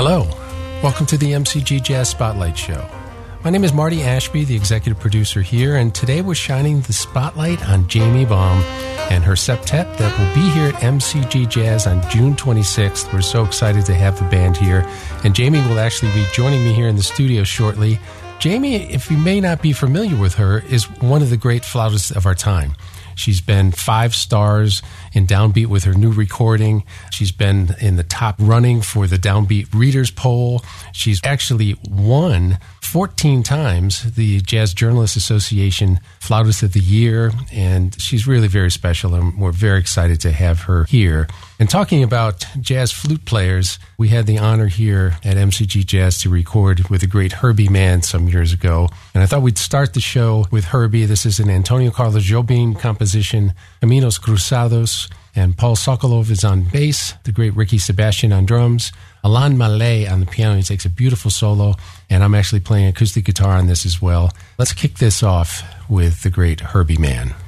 Hello. Welcome to the MCG Jazz Spotlight Show. My name is Marty Ashby, the executive producer here, and today we're shining the spotlight on Jamie Baum and her septet that will be here at MCG Jazz on June 26th. We're so excited to have the band here, and Jamie will actually be joining me here in the studio shortly. Jamie, if you may not be familiar with her, is one of the great flautists of our time. She's been 5 stars in Downbeat with her new recording. She's been in the top running for the Downbeat Readers Poll. She's actually won 14 times the Jazz Journalists Association Flautist of the Year, and she's really very special, and we're very excited to have her here. And talking about jazz flute players, we had the honor here at MCG Jazz to record with the great Herbie Mann some years ago. And I thought we'd start the show with Herbie. This is an Antonio Carlos Jobim composition, Caminos Cruzados, and Paul Sokolov is on bass, the great Ricky Sebastian on drums, Alain Mallet on the piano. He takes a beautiful solo, and I'm actually playing acoustic guitar on this as well. Let's kick this off with the great Herbie Mann.